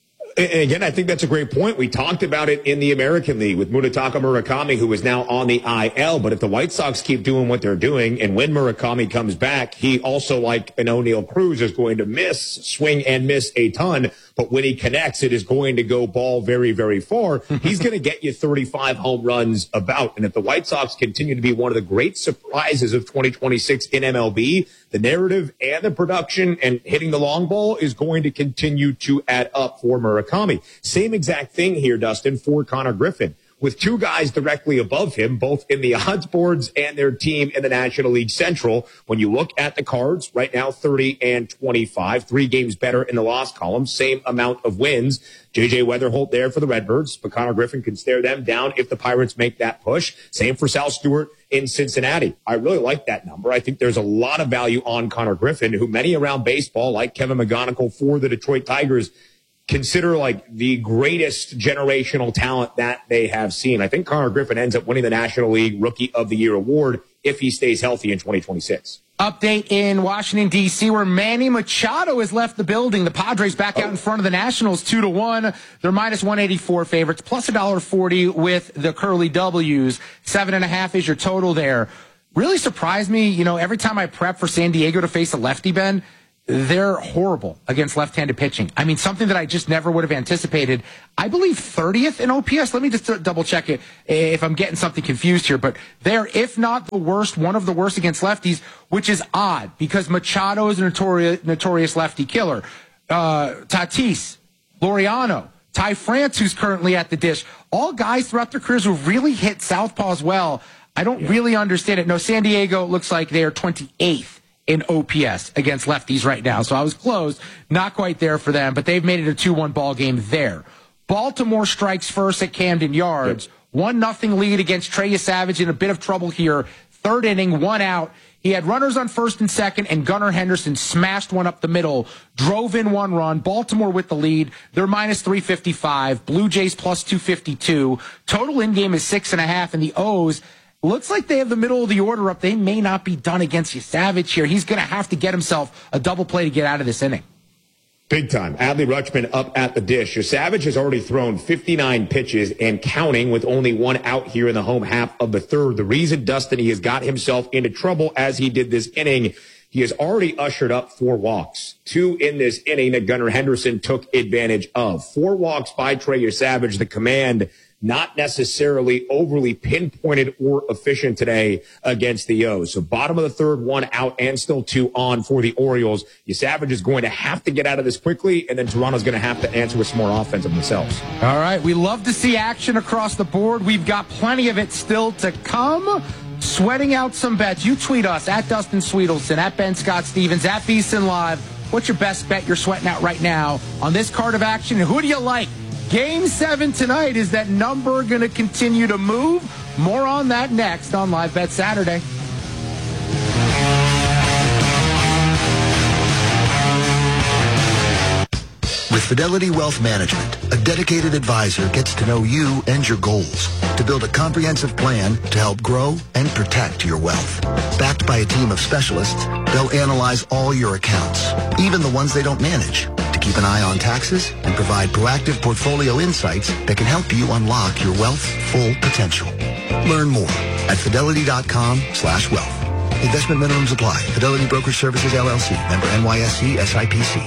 And again, I think that's a great point. We talked about it in the American League with Munetaka Murakami, who is now on the I L. But if the White Sox keep doing what they're doing, and when Murakami comes back, he also, like an O'Neal Cruz, is going to miss, swing and miss a ton. But when he connects, it is going to go ball very, very far. He's going to get you thirty-five home runs about. And if the White Sox continue to be one of the great surprises of twenty twenty-six in M L B, the narrative and the production and hitting the long ball is going to continue to add up for Murakami. Same exact thing here, Dustin, for Connor Griffin. with two guys directly above him, both in the odds boards and their team in the National League Central. When you look at the Cards right now, thirty and twenty-five, three games better in the loss column, same amount of wins. J J Weatherholt there for the Redbirds, but Connor Griffin can stare them down if the Pirates make that push. Same for Sal Stewart in Cincinnati. I really like that number. I think there's a lot of value on Connor Griffin, who many around baseball, like Kevin McGonigal for the Detroit Tigers, consider like the greatest generational talent that they have seen. I think Connor Griffin ends up winning the National League Rookie of the Year award if he stays healthy in twenty twenty-six. Update in Washington, D C, where Manny Machado has left the building. The Padres back out in front of the Nationals two to one. They're minus one eighty-four favorites, plus one dollar forty with the Curly W's. Seven and a half is your total there. Really surprised me. You know, every time I prep for San Diego to face a lefty, Ben, they're horrible against left-handed pitching. I mean, something that I just never would have anticipated. I believe thirtieth in O P S. Let me just double check it if I'm getting something confused here. But they're, if not the worst, one of the worst against lefties, which is odd because Machado is a notorious, notorious lefty killer. Uh, Tatis, Laureano, Ty France, who's currently at the dish, all guys throughout their careers who really hit southpaws well. I don't yeah. really understand it. No, San Diego looks like they are twenty-eighth in O P S against lefties right now. So I was close, not quite there for them, but they've made it a two one ball game there. Baltimore strikes first at Camden Yards. Yep. One nothing lead against Trey Savage, in a bit of trouble here. Third inning, one out. He had runners on first and second, and Gunnar Henderson smashed one up the middle, drove in one run. Baltimore with the lead. They're minus three fifty-five. Blue Jays plus two fifty-two. Total in game is six and a half, and the O's looks like they have the middle of the order up. They may not be done against you, Savage here. He's going to have to get himself a double play to get out of this inning. Big time. Adley Rutschman up at the dish. Your Savage has already thrown fifty-nine pitches and counting with only one out here in the home half of the third. The reason, Dustin, he has got himself into trouble as he did this inning, he has already ushered up four walks. Two in this inning that Gunnar Henderson took advantage of. Four walks by Trey Savage. The command not necessarily overly pinpointed or efficient today against the O's. So bottom of the third, one out and still two on for the Orioles. Your Savage is going to have to get out of this quickly, and then Toronto's going to have to answer with some more offense of themselves. All right, we love to see action across the board. We've got plenty of it still to come. Sweating out some bets. You tweet us at Dustin Sweetelson, at Ben Scott Stevens, at VSiN Live. What's your best bet you're sweating out right now on this card of action? Who do you like? Game seven tonight. Is that number going to continue to move? More on that next on Live Bet Saturday. With Fidelity Wealth Management, a dedicated advisor gets to know you and your goals to build a comprehensive plan to help grow and protect your wealth. Backed by a team of specialists, they'll analyze all your accounts, even the ones they don't manage, to keep an eye on taxes and provide proactive portfolio insights that can help you unlock your wealth's full potential. Learn more at fidelity.com slash wealth. Investment minimums apply. Fidelity Brokerage Services, L L C. Member N Y S E, S I P C.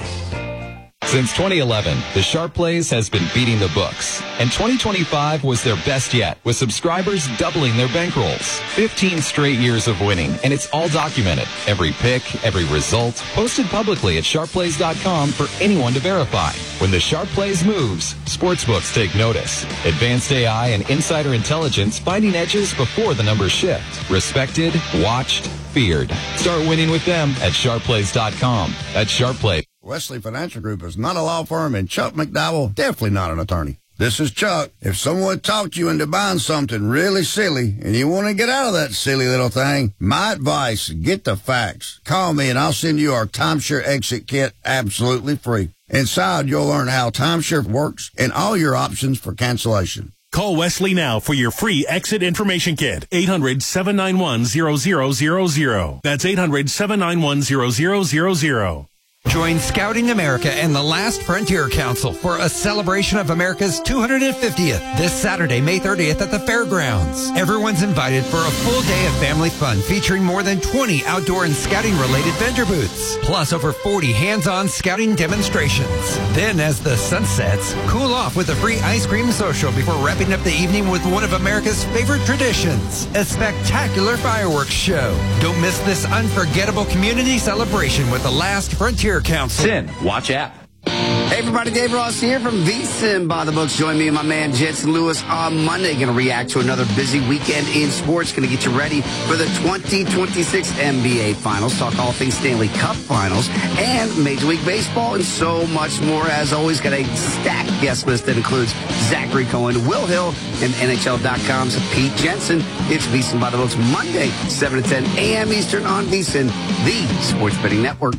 Since twenty eleven, the Sharp Plays has been beating the books, and twenty twenty-five was their best yet, with subscribers doubling their bankrolls. fifteen straight years of winning, and it's all documented. Every pick, every result, posted publicly at sharp plays dot com for anyone to verify. When the Sharp Plays moves, sportsbooks take notice. Advanced A I and insider intelligence finding edges before the numbers shift. Respected, watched, feared. Start winning with them at sharp plays dot com. That's Sharp Plays. Wesley Financial Group is not a law firm, and Chuck McDowell definitely not an attorney. This is Chuck. If someone talked you into buying something really silly and you want to get out of that silly little thing, my advice, get the facts. Call me and I'll send you our timeshare exit kit absolutely free. Inside, you'll learn how timeshare works and all your options for cancellation. Call Wesley now for your free exit information kit. eight hundred, seven nine one, zero zero zero zero. That's eight hundred, seven nine one, zero zero zero zero. Join Scouting America and the Last Frontier Council for a celebration of America's two hundred fiftieth this Saturday, May thirtieth at the Fairgrounds. Everyone's invited for a full day of family fun featuring more than twenty outdoor and scouting-related vendor booths, plus over forty hands-on scouting demonstrations. Then, as the sun sets, cool off with a free ice cream social before wrapping up the evening with one of America's favorite traditions, a spectacular fireworks show. Don't miss this unforgettable community celebration with the Last Frontier Council. Sin, watch app. Hey everybody, Dave Ross here from VSiN by the Books. Join me and my man Jensen Lewis on Monday. Going to react to another busy weekend in sports. Going to get you ready for the twenty twenty-six N B A Finals. Talk all things Stanley Cup Finals and Major League Baseball and so much more. As always, got a stacked guest list that includes Zachary Cohen, Will Hill, and N H L dot com's Pete Jensen. It's VSiN by the Books Monday, seven to ten a.m. Eastern on VSiN, the Sports Betting Network.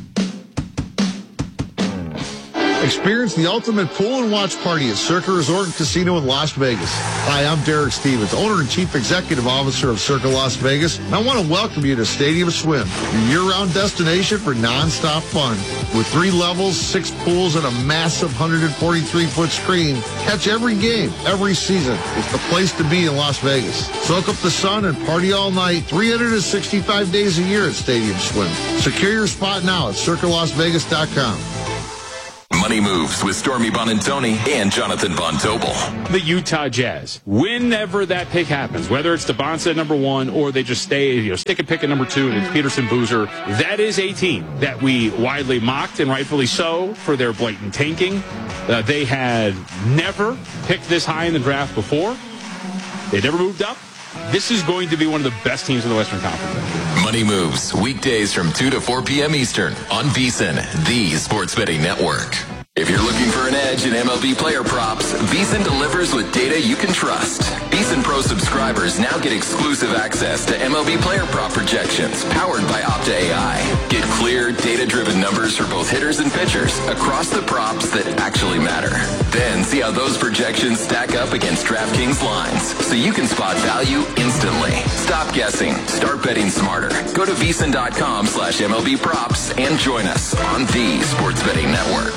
Experience the ultimate pool and watch party at Circa Resort and Casino in Las Vegas. Hi, I'm Derek Stevens, owner and chief executive officer of Circa Las Vegas, and I want to welcome you to Stadium Swim, your year-round destination for nonstop fun. With three levels, six pools, and a massive one hundred forty-three foot screen, catch every game, every season. It's the place to be in Las Vegas. Soak up the sun and party all night, three hundred sixty-five days a year at Stadium Swim. Secure your spot now at Circa Las Vegas dot com. Money Moves with Stormy Bonantoni and Jonathan Von Tobel. The Utah Jazz. Whenever that pick happens, whether it's the Bonsa at number one or they just stay, you know, stick and pick at number two and it's Peterson Boozer, that is a team that we widely mocked and rightfully so for their blatant tanking. Uh, they had never picked this high in the draft before. They never moved up. This is going to be one of the best teams in the Western Conference. Money Moves, weekdays from two to four p.m. Eastern on VSiN, the Sports Betting Network. If you're looking for an edge in M L B player props, VSiN delivers with data you can trust. VSiN Pro subscribers now get exclusive access to M L B player prop projections powered by Opta A I. Get clear, data-driven numbers for both hitters and pitchers across the props that actually matter. Then see how those projections stack up against DraftKings lines so you can spot value instantly. Stop guessing. Start betting smarter. Go to VSiN.com slash MLB props and join us on the Sports Betting Network.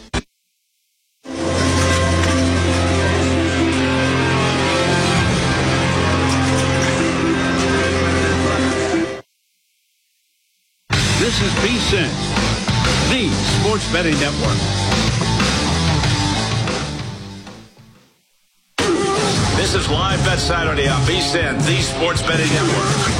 This is VSiN, the Sports Betting Network. This is Live Bet Saturday on VSiN, the Sports Betting Network.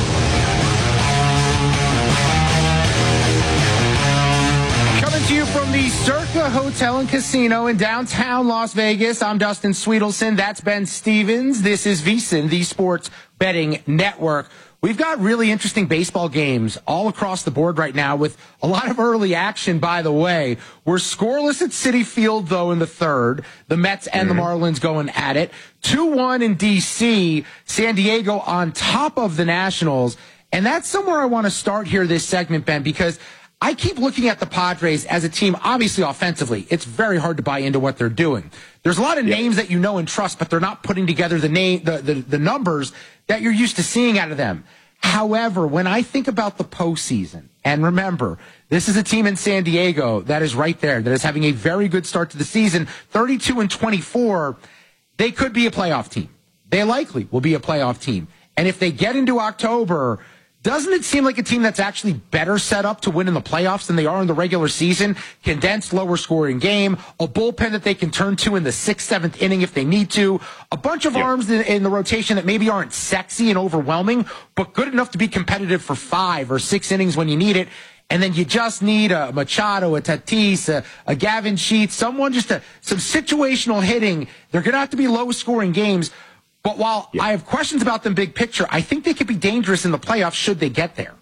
Coming to you from the Circa Hotel and Casino in downtown Las Vegas, I'm Dustin Sweetelson. That's Ben Stevens. This is VSiN, the Sports Betting Network. We've got really interesting baseball games all across the board right now with a lot of early action, by the way. We're scoreless at Citi Field, though, in the third. The Mets and mm-hmm. the Marlins going at it. two one in D C, San Diego on top of the Nationals. And that's somewhere I want to start here this segment, Ben, because I keep looking at the Padres as a team, obviously offensively. It's very hard to buy into what they're doing. There's a lot of yeah. names that you know and trust, but they're not putting together the name, the, the, the numbers that you're used to seeing out of them. However, when I think about the postseason, and remember, this is a team in San Diego that is right there, that is having a very good start to the season, thirty-two and twenty-four, they could be a playoff team. They likely will be a playoff team. And if they get into October, doesn't it seem like a team that's actually better set up to win in the playoffs than they are in the regular season? Condensed, lower scoring game, a bullpen that they can turn to in the sixth, seventh inning if they need to, a bunch of yep. arms in, in the rotation that maybe aren't sexy and overwhelming, but good enough to be competitive for five or six innings when you need it. And then you just need a Machado, a Tatis, a, a Gavin Sheets, someone just a, some situational hitting. They're going to have to be low scoring games. But while yeah. I have questions about them big picture, I think they could be dangerous in the playoffs should they get there.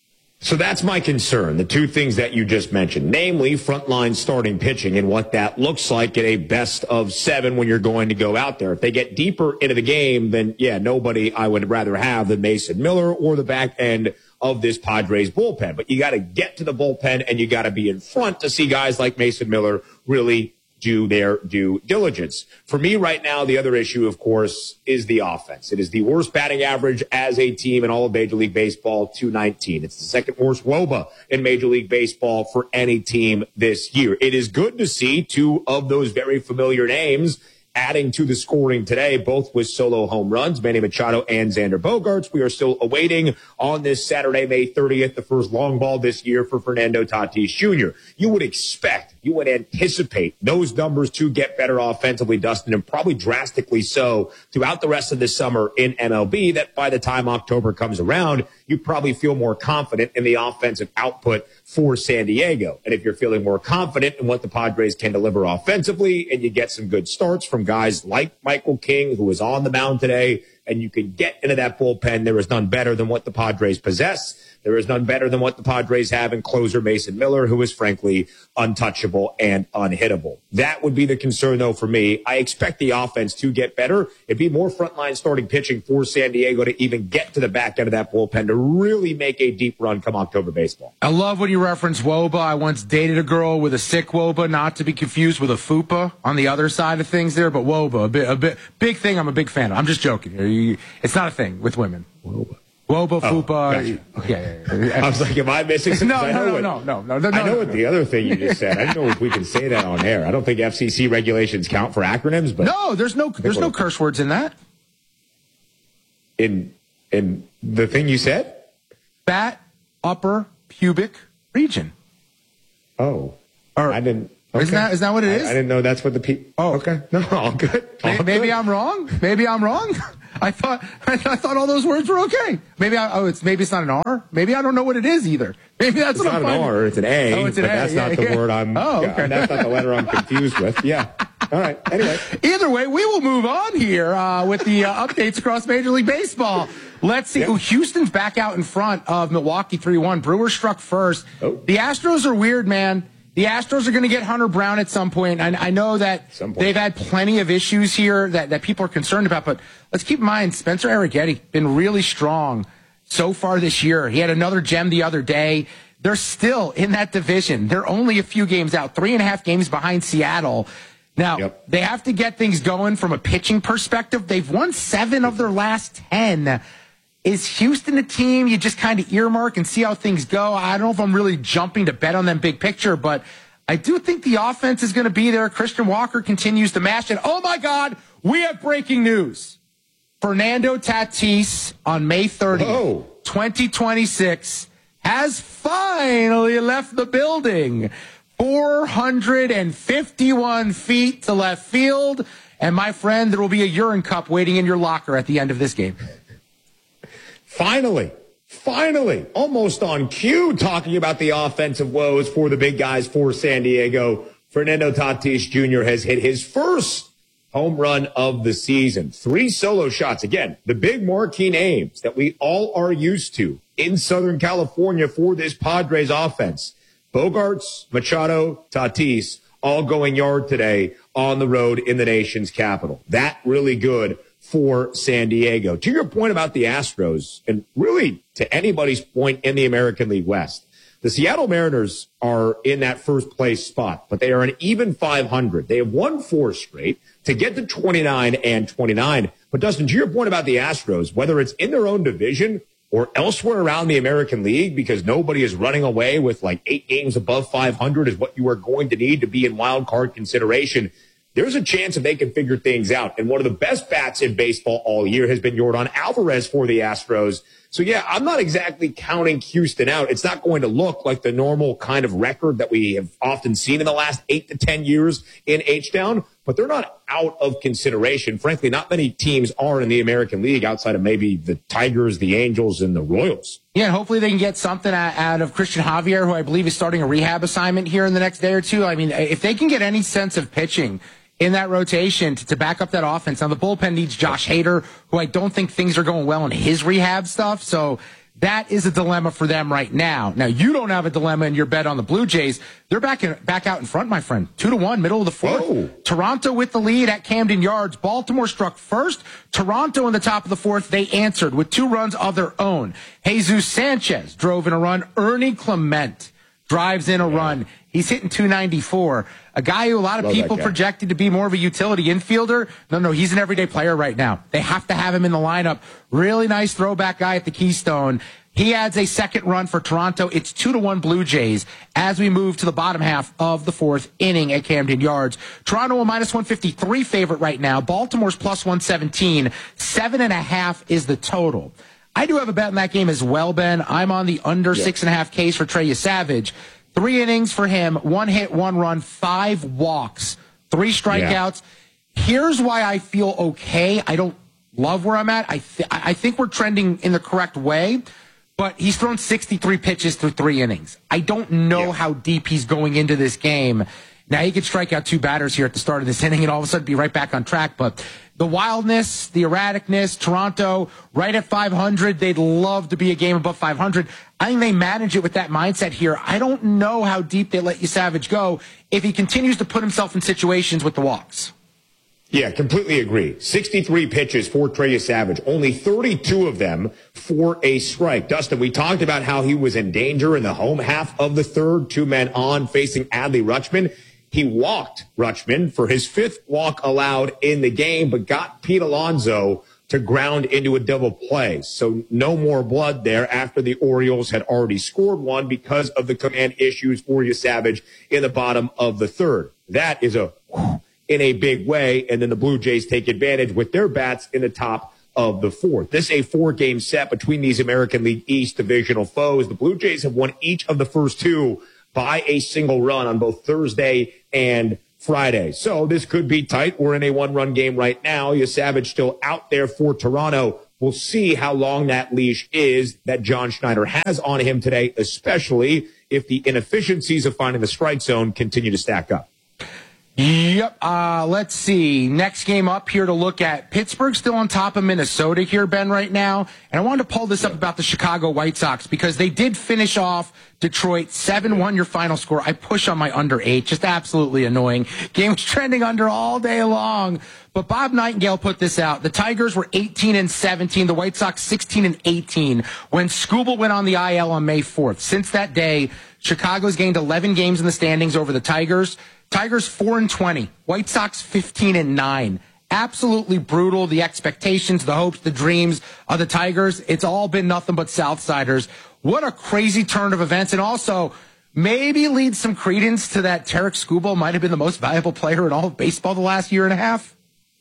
So that's my concern, the two things that you just mentioned, namely frontline starting pitching and what that looks like at a best of seven when you're going to go out there. If they get deeper into the game, then, yeah, nobody I would rather have than Mason Miller or the back end of this Padres bullpen. But you got to get to the bullpen and you got to be in front to see guys like Mason Miller really do their due diligence. For me right now, the other issue, of course, is the offense. It is the worst batting average as a team in all of Major League Baseball, two nineteen. It's the second worst W O B A in Major League Baseball for any team this year. It is good to see two of those very familiar names adding to the scoring today, both with solo home runs, Manny Machado and Xander Bogaerts. We are still awaiting on this Saturday, May thirtieth, the first long ball this year for Fernando Tatis Junior You would expect you would anticipate those numbers to get better offensively, Dustin, and probably drastically so throughout the rest of the summer in M L B, that by the time October comes around, you probably feel more confident in the offensive output for San Diego. And if you're feeling more confident in what the Padres can deliver offensively, and you get some good starts from guys like Michael King, who is on the mound today, and you can get into that bullpen, there is none better than what the Padres possess. There is none better than what the Padres have in closer Mason Miller, who is frankly untouchable and unhittable. That would be the concern, though, for me. I expect the offense to get better. It'd be more frontline starting pitching for San Diego to even get to the back end of that bullpen to really make a deep run come October baseball. I love when you reference Woba. I once dated a girl with a sick Woba, not to be confused with a Fupa on the other side of things there, but Woba, a, bit, a bit, big thing I'm a big fan of. I'm just joking. It's not a thing with women. Woba. Woba, oh, Fupa. Gotcha. Okay. Yeah, yeah, yeah. I was like, am I missing something? no, I know no, what, no, no, no, no, no. I know no, what no. the other thing you just said. I don't know if we can say that on air. I don't think F C C regulations count for acronyms, but no, there's no, there's no curse words in that. In in the thing you said, fat upper pubic region. Oh, or, I didn't. Okay. Isn't that, is that what it is? I, I didn't know that's what the people. Oh, okay. No, all good. All maybe, good. maybe I'm wrong. Maybe I'm wrong. I thought I, I thought all those words were okay. Maybe I, oh, it's maybe it's not an R. Maybe I don't know what it is either. Maybe that's it's what not I'm an finding. R. It's an A. Oh, it's an but A. that's yeah, not the yeah. word I'm. Oh, okay. Yeah, that's not the letter I'm confused with. Yeah. All right. Anyway. Either way, we will move on here uh, with the uh, updates across Major League Baseball. Let's see. Yep. Oh, Houston's back out in front of Milwaukee three one. Brewers struck first. Oh. The Astros are weird, man. The Astros are going to get Hunter Brown at some point. I, I know that they've had plenty of issues here that, that people are concerned about, but let's keep in mind, Spencer Arrighetti been really strong so far this year. He had another gem the other day. They're still in that division. They're only a few games out, three and a half games behind Seattle. Now, yep. they have to get things going from a pitching perspective. They've won seven of their last ten. Is Houston a team you just kind of earmark and see how things go? I don't know if I'm really jumping to bet on them big picture, but I do think the offense is going to be there. Christian Walker continues to mash it. Oh, my God, we have breaking news. Fernando Tatis on May thirtieth, Whoa. twenty twenty-six, has finally left the building. four hundred fifty-one feet to left field. And, my friend, there will be a urine cup waiting in your locker at the end of this game. Finally, finally, almost on cue, talking about the offensive woes for the big guys for San Diego. Fernando Tatis Junior has hit his first home run of the season. Three solo shots. Again, the big marquee names that we all are used to in Southern California for this Padres offense. Bogarts, Machado, Tatis, all going yard today on the road in the nation's capital. That really good for San Diego. To your point about the Astros, and really to anybody's point in the American League West, the Seattle Mariners are in that first place spot, but they are an even five hundred. They have won four straight to get to twenty-nine and twenty-nine. But Dustin, to your point about the Astros, whether it's in their own division or elsewhere around the American League, because nobody is running away with like eight games above five hundred is what you are going to need to be in wild card consideration. There's a chance that they can figure things out. And one of the best bats in baseball all year has been Yordan Alvarez for the Astros. So, yeah, I'm not exactly counting Houston out. It's not going to look like the normal kind of record that we have often seen in the last eight to ten years in H-Town, but they're not out of consideration. Frankly, not many teams are in the American League outside of maybe the Tigers, the Angels, and the Royals. Yeah, hopefully they can get something out of Christian Javier, who I believe is starting a rehab assignment here in the next day or two. I mean, if they can get any sense of pitching in that rotation to, to back up that offense. Now, the bullpen needs Josh Hader, who I don't think things are going well in his rehab stuff. So that is a dilemma for them right now. Now, you don't have a dilemma in your bet on the Blue Jays. They're back in, back out in front, my friend. Two to one, middle of the fourth. Whoa. Toronto with the lead at Camden Yards. Baltimore struck first. Toronto in the top of the fourth. They answered with two runs of their own. Jesus Sanchez drove in a run. Ernie Clement drives in a yeah. run. He's hitting two ninety-four. A guy who a lot of Love people projected to be more of a utility infielder. No, no, he's an everyday player right now. They have to have him in the lineup. Really nice throwback guy at the Keystone. He adds a second run for Toronto. It's two to one Blue Jays as we move to the bottom half of the fourth inning at Camden Yards. Toronto a minus one fifty-three favorite right now. Baltimore's plus one seventeen. Seven and a half is the total. I do have a bet in that game as well, Ben. I'm on the under yep. six and a half Ks for Trey Savage. Three innings for him, one hit, one run, five walks, three strikeouts. Yeah. Here's why I feel okay. I don't love where I'm at. I, th- I think we're trending in the correct way, but he's thrown sixty-three pitches through three innings. I don't know yeah. how deep he's going into this game. Now, he could strike out two batters here at the start of this inning and all of a sudden be right back on track. But the wildness, the erraticness, Toronto right at five hundred, they'd love to be a game above five hundred. I think they manage it with that mindset here. I don't know how deep they let Savage go if he continues to put himself in situations with the walks. Yeah, completely agree. sixty-three pitches for Trey Savage, only thirty-two of them for a strike. Dustin, we talked about how he was in danger in the home half of the third, two men on facing Adley Rutschman. He walked Rutschman for his fifth walk allowed in the game, but got Pete Alonso to ground into a double play. So no more blood there after the Orioles had already scored one because of the command issues for Savage in the bottom of the third. That is a whew, in a big way, and then the Blue Jays take advantage with their bats in the top of the fourth. This is a four-game set between these American League East divisional foes. The Blue Jays have won each of the first two by a single run on both Thursday and Friday. So this could be tight. We're in a one-run game right now. Savage still out there for Toronto. We'll see how long that leash is that John Schneider has on him today, especially if the inefficiencies of finding the strike zone continue to stack up. Yep. Uh, let's see. Next game up here to look at. Pittsburgh still on top of Minnesota here, Ben, right now. And I wanted to pull this up about the Chicago White Sox because they did finish off Detroit seven one, your final score. I push on my under eight. Just absolutely annoying. Game was trending under all day long. But Bob Nightingale put this out. The Tigers were eighteen and seventeen. The White Sox sixteen and eighteen when Skubal went on the I L on May fourth. Since that day, Chicago's gained eleven games in the standings over the Tigers. Tigers four and twenty. White Sox fifteen and nine. Absolutely brutal. The expectations, the hopes, the dreams of the Tigers. It's all been nothing but Southsiders. What a crazy turn of events. And also, maybe leads some credence to that Tarek Skubal might have been the most valuable player in all of baseball the last year and a half.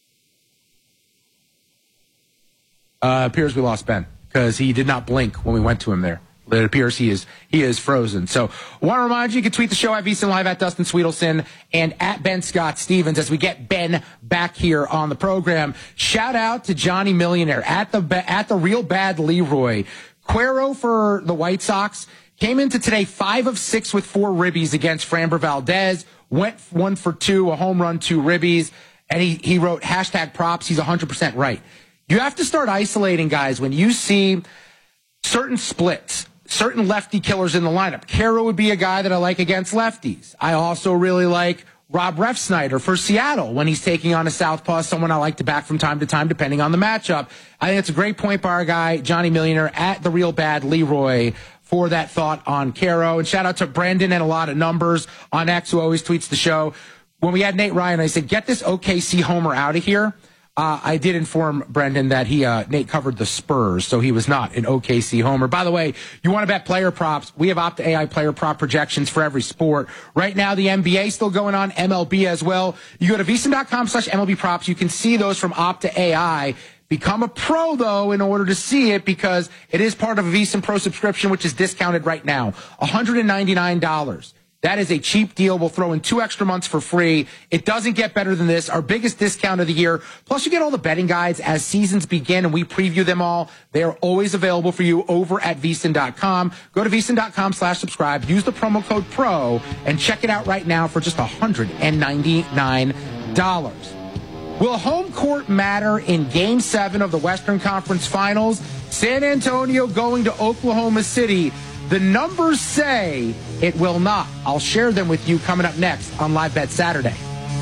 Uh, appears we lost Ben because he did not blink when we went to him there. It appears he is he is frozen. So I want to remind you, you can tweet the show at VSiN Live, at Dustin Sweetelson, and at Ben Scott Stevens as we get Ben back here on the program. Shout out to Johnny Millionaire at the at the Real Bad Leroy. Cuero for the White Sox came into today five of six with four ribbies against Framber Valdez. Went one for two, a home run, two ribbies, and he he wrote hashtag props. He's one hundred percent right. You have to start isolating guys when you see certain splits. Certain lefty killers in the lineup. Caro would be a guy that I like against lefties. I also really like Rob Refsnyder for Seattle when he's taking on a southpaw, someone I like to back from time to time depending on the matchup. I think it's a great point by our guy, Johnny Millionaire, at the Real Bad Leroy for that thought on Caro. And shout out to Brendan and a lot of numbers on X who always tweets the show. When we had Nate Ryan, I said, get this O K C homer out of here. Uh, I did inform Brendan that he, uh, Nate covered the Spurs, so he was not an O K C homer. By the way, you want to bet player props? We have Opta A I player prop projections for every sport. Right now, the N B A still going on, M L B as well. You go to VSiN.com slash MLB props. You can see those from Opta A I. Become a pro, though, in order to see it because it is part of a VSiN Pro subscription, which is discounted right now. one hundred ninety-nine dollars. That is a cheap deal. We'll throw in two extra months for free. It doesn't get better than this. Our biggest discount of the year. Plus, you get all the betting guides as seasons begin, and we preview them all. They are always available for you over at VSiN dot com. Go to VSiN.com slash subscribe. Use the promo code PRO, and check it out right now for just one hundred ninety-nine dollars. Will home court matter in Game seven of the Western Conference Finals? San Antonio going to Oklahoma City. The numbers say it will not. I'll share them with you coming up next on Live Bet Saturday.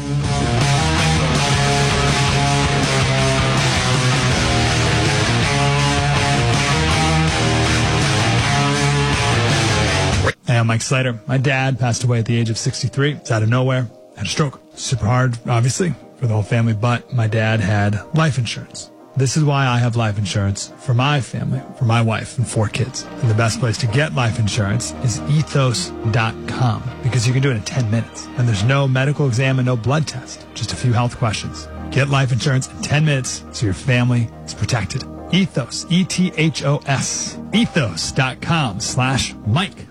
Hey, I'm Mike Slater. My dad passed away at the age of sixty-three. It's out of nowhere. Had a stroke. Super hard, obviously, for the whole family, but my dad had life insurance. This is why I have life insurance for my family, for my wife and four kids. And the best place to get life insurance is ethos dot com because you can do it in ten minutes. And there's no medical exam and no blood test, just a few health questions. Get life insurance in ten minutes so your family is protected. Ethos, E T H O S, ethos dot com slash Mike.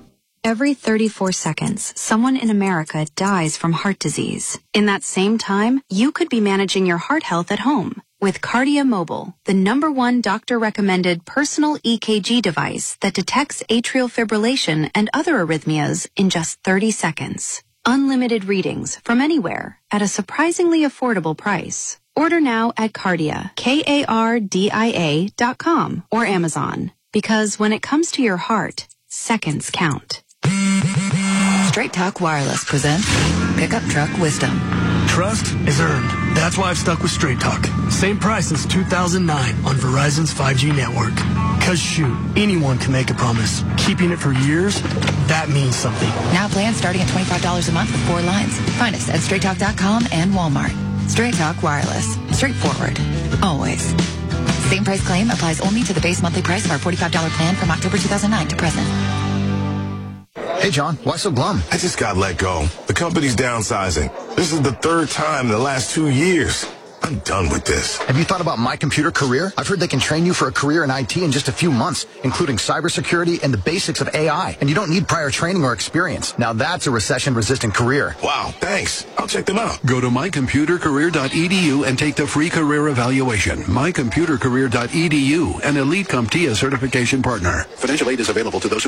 Every thirty-four seconds, someone in America dies from heart disease. In that same time, you could be managing your heart health at home with Cardia Mobile, the number one doctor-recommended personal E K G device that detects atrial fibrillation and other arrhythmias in just thirty seconds. Unlimited readings from anywhere at a surprisingly affordable price. Order now at Cardia, K A R D I A dot com or Amazon. Because when it comes to your heart, seconds count. Straight Talk Wireless presents Pickup Truck Wisdom. Trust is earned. That's why I've stuck with Straight Talk. Same price since two thousand nine on Verizon's five G network. Cause shoot, anyone can make a promise. Keeping it for years, that means something. Now plans starting at twenty-five dollars a month with four lines. Find us at straight talk dot com and Walmart. Straight Talk Wireless. Straightforward. Always. Same price claim applies only to the base monthly price of our forty-five dollars plan from October two thousand nine to present. Hey, John, why so glum? I just got let go. The company's downsizing. This is the third time in the last two years. I'm done with this. Have you thought about My Computer Career? I've heard they can train you for a career in I T in just a few months, including cybersecurity and the basics of A I. And you don't need prior training or experience. Now that's a recession-resistant career. Wow, thanks. I'll check them out. Go to my computer career dot e d u and take the free career evaluation. my computer career dot e d u, an Elite CompTIA certification partner. Financial aid is available to those who